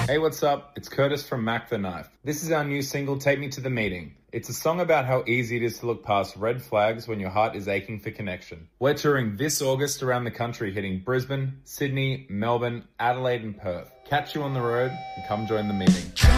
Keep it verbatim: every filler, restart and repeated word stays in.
Hey, what's up? It's Curtis from Mac the Knife. This is our new single, Take Me to the Meeting. It's a song about how easy it is to look past red flags when your heart is aching for connection. We're touring this August around the country, hitting Brisbane, Sydney, Melbourne, Adelaide and Perth. Catch you on the road and come join the meeting.